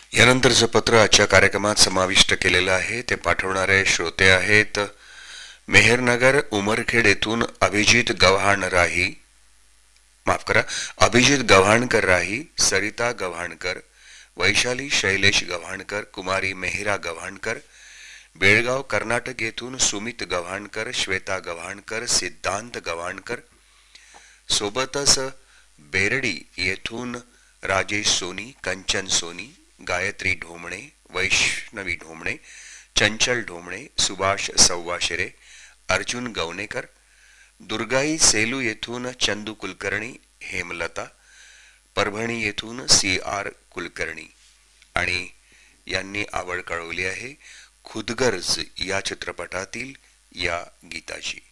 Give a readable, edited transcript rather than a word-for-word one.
यानंतरचं पत्र आजच्या कार्यक्रमात समाविष्ट केलेलं आहे. ते पाठवणारे श्रोते आहेत मेहरनगर उमरखेड येथून अभिजित गव्हाण राही, माफ करा, अभिजित गव्हाणकर राही, सरिता गव्हाणकर, वैशाली शैलेश गव्हाणकर, कुमारी मेहरा गव्हाणकर, बेळगाव कर्नाटक येथून सुमित गव्हाणकर, श्वेता गव्हाणकर, सिद्धांत गव्हाणकर, सोबतच बेरडी येथून राजेश सोनी, कंचन सोनी, गायत्री ढोमणे, वैष्णवी ढोमणे, चंचल ढोमणे, सुभाष सव्वाशिरे, अर्जुन गवनेकर, दुर्गाई सेलू येथून चंदू कुलकर्णी, हेमलता, परभणी येथून CR कुलकर्णी आणि यांनी आवड कळवली आहे खुदगर्ज या चित्रपटातील या गीताची.